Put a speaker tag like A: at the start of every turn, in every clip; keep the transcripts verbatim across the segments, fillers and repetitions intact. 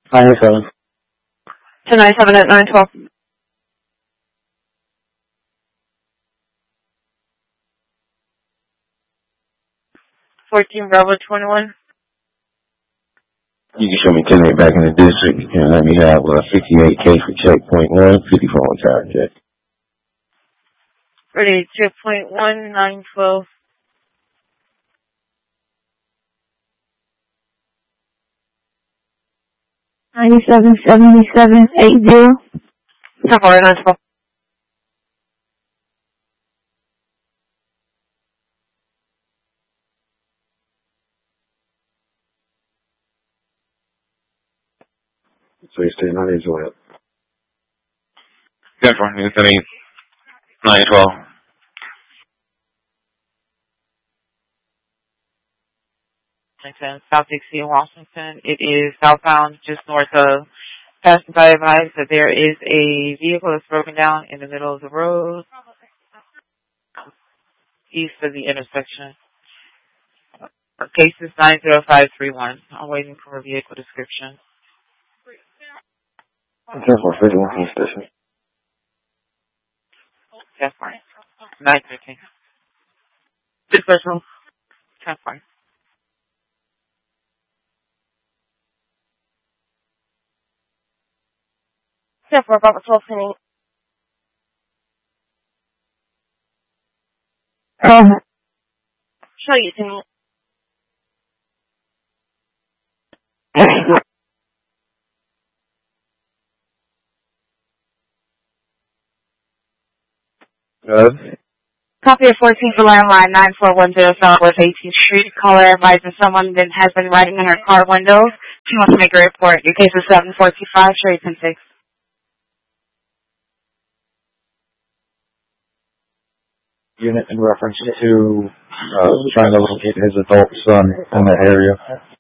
A: ninety-seven.
B: To ninety-seven at nine twelve. fourteen Bravo twenty-one.
C: You can show me ten eight back in the district. You can let me have uh, sixty-eight K for checkpoint one, fifty-four on tower check.
B: Ready, checkpoint one, nine twelve.
D: ninety-seven seventy-seven eighty.
B: ten four at nine twelve.
A: So you stay nine as well.
C: ten four, you sending nine twelve.
B: Washington, South Dixie in Washington. It is southbound, just north of. Passing by advised that there is a vehicle that's broken down in the middle of the road, east of the intersection. Case is nine zero five three one. I'm waiting for a vehicle description.
A: ten four, fifty-one from the station.
B: ten four. nine thirteen. This person. ten four. ten four, Bravo twelve, ten eight.
D: Um,
B: Show you, ten eight.
A: Good.
B: Copy of fourteen for landline nine four one zero Southwest eighteenth Street. Caller advising someone that has been writing in her car window. She wants to make a report. Your case is seven four two five, show you ten six.
A: Unit in reference to uh, trying to locate his adult son in that area.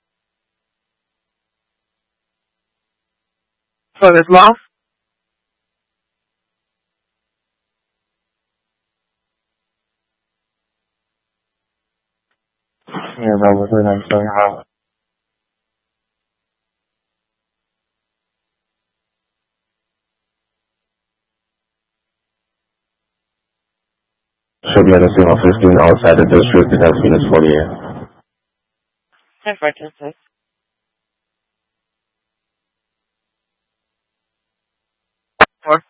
B: So there's lost?
A: Yeah, Bravo three ninety-seven. Uh,
C: Should be at a zero fifteen outside the district. It has been a forty-eight.
B: ten four, ten six. Four.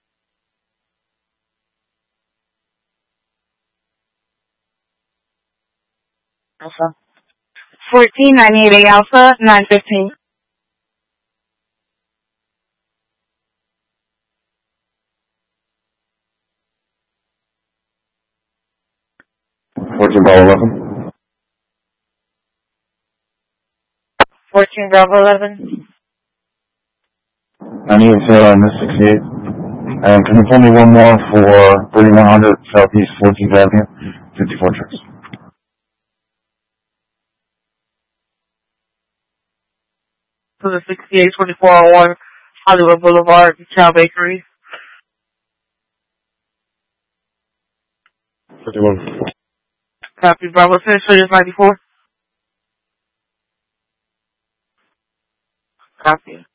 B: Alpha. fourteen ninety-eight Alpha, nine fifteen.
C: fourteen Bravo eleven.
B: fourteen Bravo eleven.
A: I need to say on this sixty-eight. And can you pull me one more for thirty-one hundred Southeast fourteenth Avenue, fifty-four trips?
B: To the sixty-eight twenty-four oh one Hollywood Boulevard, Chow Bakery.
A: fifty-one.
B: Copy, Bravo ten, show you ninety-four. Copy.